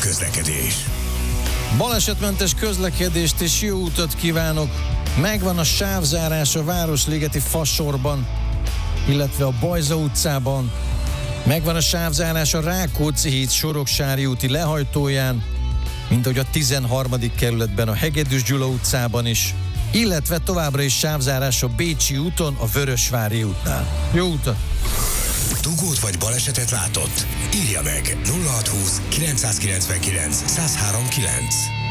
közlekedés. Balesetmentes közlekedést és jó utat kívánok! Megvan a sávzárás a Városligeti Fasorban, illetve a Bajza utcában. Megvan a sávzárás a Rákóczi híd Soroksári úti lehajtóján, mint ahogy a 13. kerületben a Hegedűs Gyula utcában is, illetve továbbra is sávzárás a Bécsi úton, a Vörösvári útnál. Jó utat! Dugót vagy balesetet látott? Írja meg 0620 999 1039.